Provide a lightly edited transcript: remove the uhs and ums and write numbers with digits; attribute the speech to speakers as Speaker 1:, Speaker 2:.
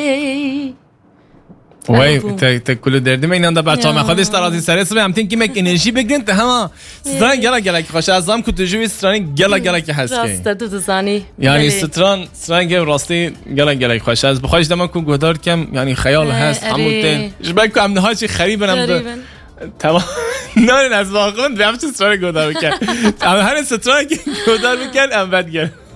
Speaker 1: وای تا کلو دردیم اینا دا بچه‌ها مخادش ترازی سر اسم هم تین که مک انرژی بگن تا همه ستران گلا که خوش از هم که تجوی ستران گلا که هست
Speaker 2: راسته تو زانی
Speaker 1: یعنی ستران گه راستی گلا خوش از بخواهش دم کو گودار کم یعنی خیال هست همون تن جبک کو امنها چی خریبنم تمام نه از واقعا به همچین ستران گودار بکن اما هر ستران که گودار بکن ام بد گرد